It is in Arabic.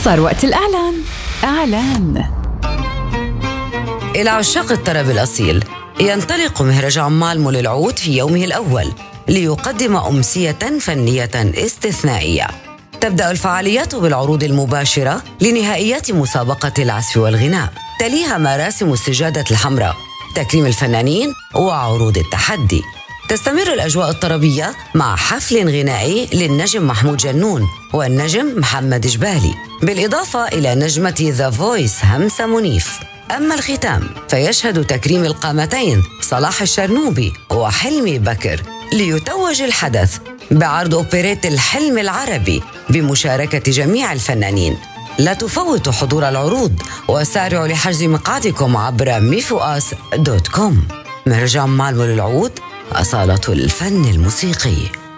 صار وقت الإعلان. إعلان. إلى عشاق الطرب الأصيل ينطلق مهرجان مالمو للعود في يومه الأول ليقدم أمسية فنية استثنائية. تبدأ الفعاليات بالعروض المباشرة لنهائيات مسابقة العزف والغناء، تليها مراسم السجادة الحمراء، تكريم الفنانين وعروض التحدي. تستمر الأجواء الطربية مع حفل غنائي للنجم محمود جنون والنجم محمد جبالي، بالإضافة إلى نجمة ذا فويس همسة منيف. أما الختام فيشهد تكريم القامتين صلاح الشرنوبي وحلمي بكر، ليتوج الحدث بعرض أوبريت الحلم العربي بمشاركة جميع الفنانين. لا تفوتوا حضور العروض وسارعوا لحجز مقعدكم عبر mifuas.com. مهرجان مالمو للعود، أصالة الفن الموسيقي.